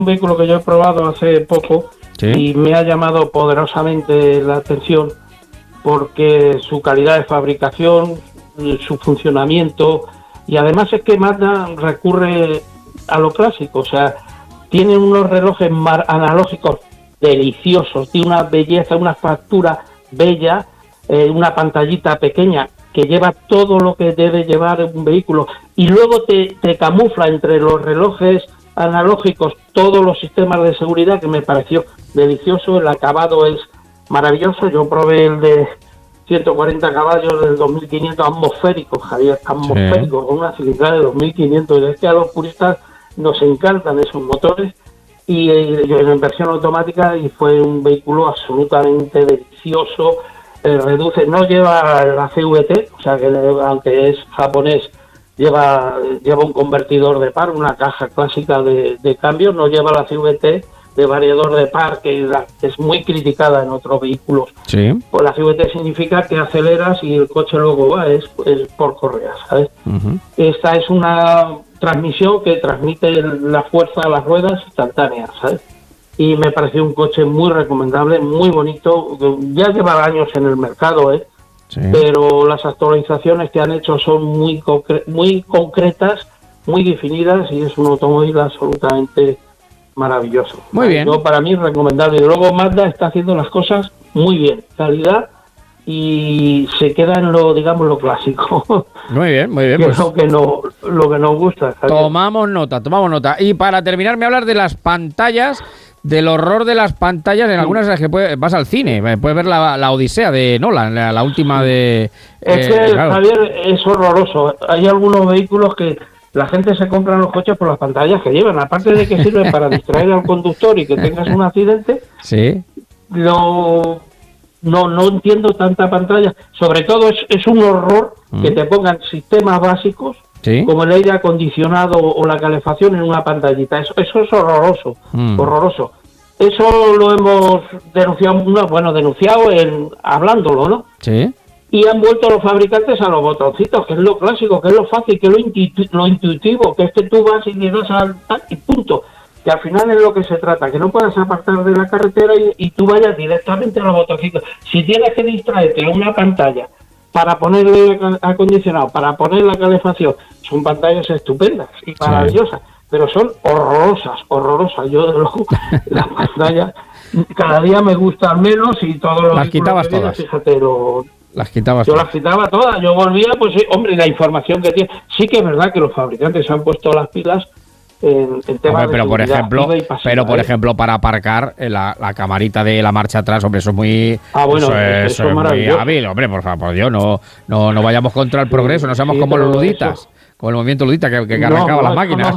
un vehículo que yo he probado hace poco, ¿Sí? y me ha llamado poderosamente la atención porque su calidad de fabricación, su funcionamiento, y además es que Mazda recurre a lo clásico, o sea, tiene unos relojes analógicos deliciosos, tiene una belleza, una factura bella, una pantallita pequeña que lleva todo lo que debe llevar un vehículo, y luego te camufla entre los relojes analógicos todos los sistemas de seguridad, que me pareció delicioso. El acabado es maravilloso. Yo probé el de 140 caballos del 2500 atmosférico, Javier, atmosférico, con una cilindrada de 2500. Es que a los puristas nos encantan esos motores, y en versión automática, y fue un vehículo absolutamente delicioso. Reduce, no lleva la CVT, o sea que aunque es japonés, lleva un convertidor de par, una caja clásica de cambio, no lleva la CVT de variador de par, que es muy criticada en otros vehículos. Sí. Pues la CVT significa que aceleras y el coche luego va, es por correa, ¿sabes? Uh-huh. Esta es una transmisión que transmite la fuerza a las ruedas instantánea, ¿sabes? Y me pareció un coche muy recomendable, muy bonito. Ya lleva años en el mercado, Sí. pero las actualizaciones que han hecho son muy concretas, muy definidas, y es un automóvil absolutamente maravilloso. Muy bien. Yo, para mí, recomendable. Y luego Mazda está haciendo las cosas muy bien, calidad, y se queda en lo clásico. Muy bien, muy bien. Que Pues es lo que nos gusta, Javier. tomamos nota. Y para terminar, me hablas de las pantallas, del horror de las pantallas, en algunas de las que vas al cine, puedes ver la Odisea de Nolan, la última de... Es que, claro. Javier, es horroroso. Hay algunos vehículos que la gente se compra los coches por las pantallas que llevan, aparte de que sirven para distraer al conductor y que tengas un accidente. Sí. No entiendo tanta pantalla. Sobre todo es un horror que te pongan sistemas básicos, Sí. como el aire acondicionado o la calefacción, en una pantallita. Eso es horroroso, horroroso. Eso lo hemos denunciado hablándolo, ¿no? Sí. Y han vuelto los fabricantes a los botoncitos, que es lo clásico, que es lo fácil, que es lo intuitivo, que es que tú vas y le das al y punto. Que al final es lo que se trata, que no puedas apartar de la carretera y tú vayas directamente a los botoncitos. Si tienes que distraerte en una pantalla para poner el acondicionado, para poner la calefacción, son pantallas estupendas y maravillosas, pero son horrorosas. Yo, de luego, las pantallas cada día me gustan menos, y todos los las quitabas que vienen, todas. fíjate, Las quitabas yo todas. las quitaba todas. Yo volvía, pues sí, hombre, la información que tiene. Sí que es verdad que los fabricantes se han puesto las pilas en temas de pero por seguridad ejemplo, activa y pasiva, ejemplo, para aparcar la camarita de la marcha atrás, hombre, eso es muy... Bueno, eso es muy maravilloso. hábil, hombre, por favor, no vayamos contra el progreso, no seamos como los luditas, eso. como el movimiento ludita que arrancaba las máquinas.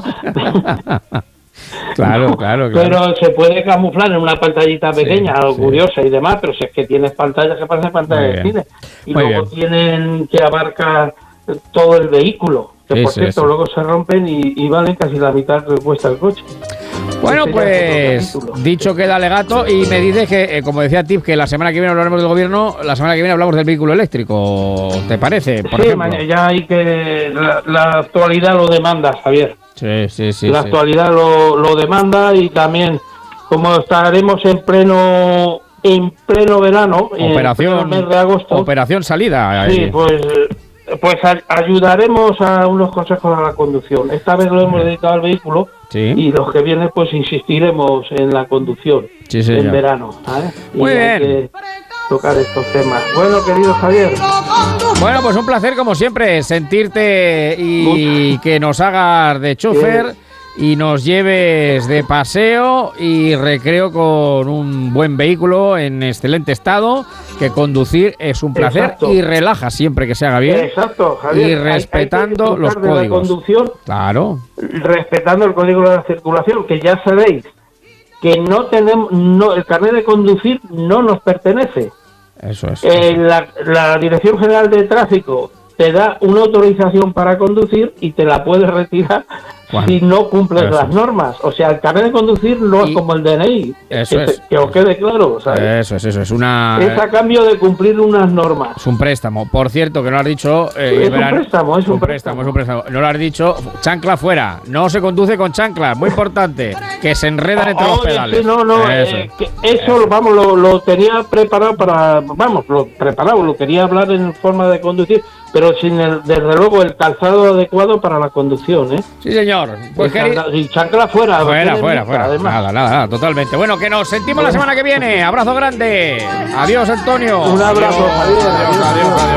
Claro. Pero se puede camuflar en una pantallita pequeña, curiosa y demás, pero si es que tienes pantallas que parecen pantallas de cine, y Muy luego bien. tienen que abarcar todo el vehículo, que por cierto luego se rompen y valen casi la mitad que cuesta el coche. Bueno, Este ya pues es otro capítulo. dicho queda alegato, y me dices que, como decía Tip, que la semana que viene hablaremos del gobierno, la semana que viene hablamos del vehículo eléctrico, ¿te parece? Por ejemplo. Ya hay que... La actualidad lo demanda, Javier. Sí. La actualidad lo demanda, y también, como estaremos en pleno verano, Operación, en el mes de agosto, operación salida. sí, pues ayudaremos a unos consejos a la conducción. Esta vez lo hemos dedicado al vehículo, y los que vienen pues insistiremos en la conducción en verano, ¿sabes? Muy bien. Hay que tocar estos temas. Bueno, querido Javier. Bueno, pues un placer como siempre sentirte y que nos hagas de chofer y nos lleves de paseo y recreo con un buen vehículo en excelente estado, que conducir es un placer. Exacto. Y relaja siempre que se haga bien. Exacto, Javier. Y respetando hay que los disfrutar de la códigos. conducción, Claro. respetando el código de la circulación, que ya sabéis que el carnet de conducir no nos pertenece. Eso es. La Dirección General de Tráfico te da una autorización para conducir y te la puedes retirar Bueno, si no cumples eso las es. normas. O sea, el carnet de conducir no Y- es como el DNI. Eso es. Que os quede claro, ¿sabes? Eso es una... Es a cambio de cumplir unas normas. Es un préstamo. Por cierto, que no lo has dicho... Es un préstamo, es un préstamo. Es un préstamo. No lo has dicho. Chancla fuera. No se conduce con chanclas. Muy importante. Que se enredan entre los Oye, pedales. sí, no, Eso. que eso, vamos, lo tenía preparado para, vamos, lo quería hablar en forma de conducir, pero sin desde luego el calzado adecuado para la conducción, ¿eh? Sí, señor. Pues Y chancla fuera. Fuera. Además. Nada. Totalmente. Bueno, que nos sentimos la semana que viene. Abrazo grande. Adiós, Antonio. Un abrazo, Adiós, Javier. adiós.